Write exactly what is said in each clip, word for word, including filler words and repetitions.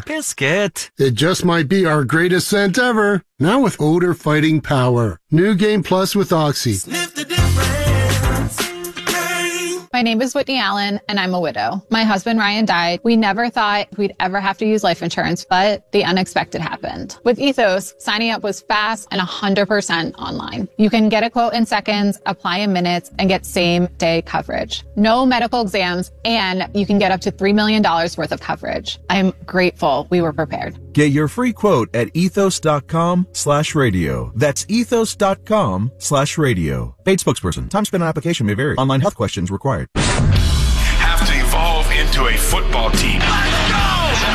Biscuit. It just might be our greatest scent ever. Now with odor fighting power. New Game Plus with Oxy. Sniff the difference. Game. My name is Whitney Allen, and I'm a widow. My husband, Ryan, died. We never thought we'd ever have to use life insurance, but the unexpected happened. With Ethos, signing up was fast and one hundred percent online. You can get a quote in seconds, apply in minutes, and get same-day coverage. No medical exams, and you can get up to three million dollars worth of coverage. I'm grateful we were prepared. Get your free quote at ethos.com slash radio. That's ethos.com slash radio. Paid spokesperson. Time spent on application may vary. Online health questions required. Have to evolve into a football team. Let's go!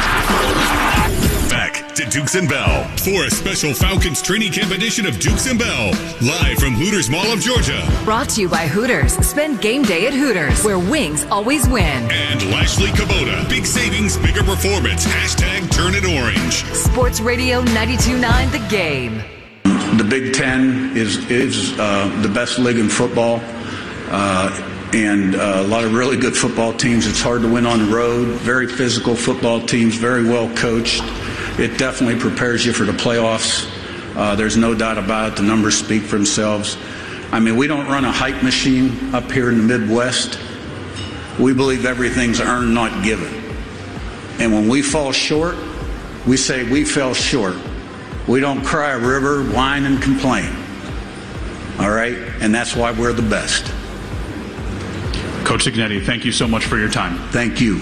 Back to Dukes and Bell for a special Falcons training camp edition of Dukes and Bell, live from Hooters Mall of Georgia. Brought to you by Hooters. Spend game day at Hooters, where wings always win. And Lashley Kubota. Big savings, bigger performance. Hashtag turn it orange. Sports Radio ninety-two point nine The Game. The Big Ten is is uh, the best league in football, uh, and uh, a lot of really good football teams. It's hard to win on the road. Very physical football teams, very well coached. It definitely prepares you for the playoffs. Uh, there's no doubt about it. The numbers speak for themselves. I mean, we don't run a hype machine up here in the Midwest. We believe everything's earned, not given. And when we fall short, we say we fell short. We don't cry a river, whine, and complain. All right? And that's why we're the best. Coach Cignetti, thank you so much for your time. Thank you.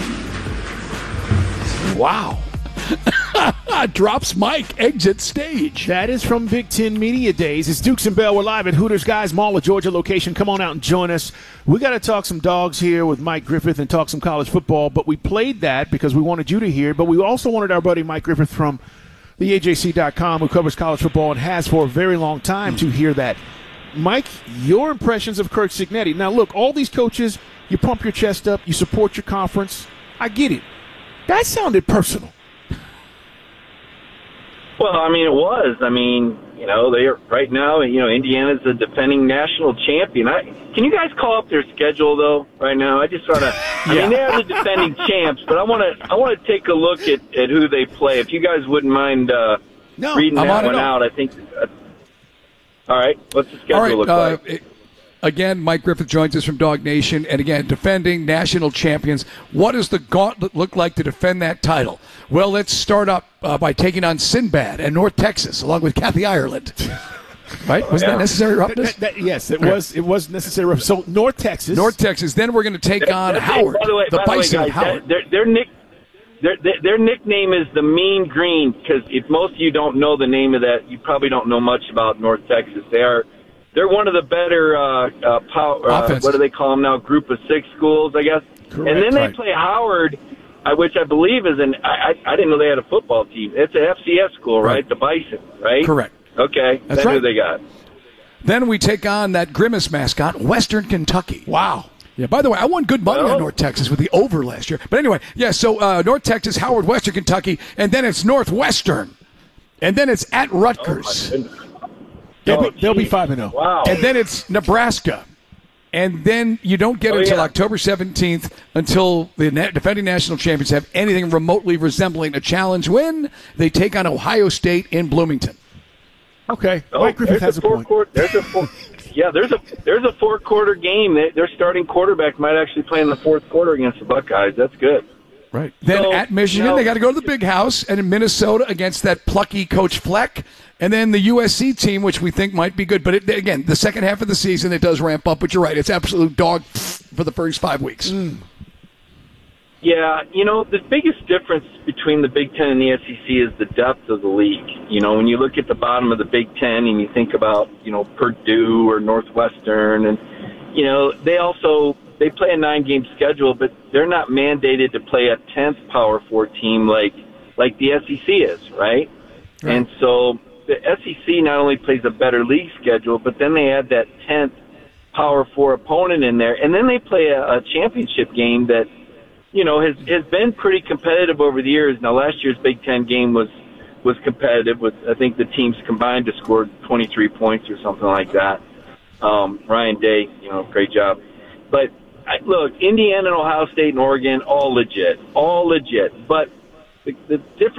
Wow. Drops mic, exit stage. That is from Big Ten Media Days. It's Dukes and Bell. We're live at Hooters Guys Mall of Georgia location. Come on out and join us. We got to talk some dogs here with Mike Griffith and talk some college football, but we played that because we wanted you to hear, but we also wanted our buddy Mike Griffith from the A J C dot com, who covers college football and has for a very long time, to hear that. Mike, your impressions of Kirk Cignetti. Now, look, all these coaches, you pump your chest up, you support your conference. I get it. That sounded personal. Well, I mean, it was. I mean, you know, they are right now, you know, Indiana's the defending national champion. I, can you guys call up their schedule, though, right now? I just want to, I Yeah. mean, they're the defending champs, but I want to I want to take a look at, at who they play. If you guys wouldn't mind uh, No, reading I'm that on it one all. out, I think. Uh, all right, what's the schedule All right, look uh, like? it- Again, Mike Griffith joins us from Dog Nation, and again, defending national champions. What does the gauntlet look like to defend that title? Well, let's start up uh, by taking on Sinbad and North Texas, along with Kathy Ireland. Right? Was Yeah. that necessary roughness? That- that- yes, it was. It was necessary. So North Texas. North Texas. Then we're going to take on That- Howard, by the, way, the by the way, Bison guys, of Howard. that- their, their, nick, their, their, their nickname is the Mean Green, because if most of you don't know the name of that, you probably don't know much about North Texas. They are they're one of the better uh, uh, power. Uh, what do they call them now? Group of six schools, I guess. Correct, and then they right. play Howard, uh, which I believe is an. I, I I didn't know they had a football team. It's an F C S school, right? Right. The Bison, right? Correct. Okay, That's that's right. who they got. Then we take on that Grimace mascot, Western Kentucky. Wow. Yeah, by the way, I won good money Well- on North Texas with the over last year. But anyway, yeah, so uh, North Texas, Howard, Western Kentucky, and then it's Northwestern. And then it's at Rutgers. They'll, Oh, be, they'll be geez. five and zero. Wow. And then it's Nebraska. And then you don't get Oh, until yeah. October seventeenth until the na- defending national champions have anything remotely resembling a challenge win. They take on Ohio State in Bloomington. Okay, Oh, Mike Griffith there's has a four point. Quarter, there's a four, yeah, there's a there's a four quarter game. They, their starting quarterback might actually play in the fourth quarter against the Buckeyes. That's good. Right. Then So, at Michigan, you know- they got to go to the big house, and in Minnesota against that plucky Coach Fleck, and then the U S C team, which we think might be good. But it, again, the second half of the season, it does ramp up. But you're right; it's absolute dog for the first five weeks. Mm. Yeah, you know, the biggest difference between the Big Ten and the S E C is the depth of the league. You know, when you look at the bottom of the Big Ten and you think about, you know, Purdue or Northwestern, and, you know, they also, they play a nine-game schedule, but they're not mandated to play a tenth Power Four team like, like the S E C is, right? Right. And so the S E C not only plays a better league schedule, but then they add that tenth Power Four opponent in there, and then they play a, a championship game that, you know, has has been pretty competitive over the years. Now, last year's Big Ten game was was competitive. With I think the teams combined to score twenty-three points or something like that. Um, Ryan Day, you know, great job. But I, look, Indiana and Ohio State and Oregon, all legit, all legit. But the, the difference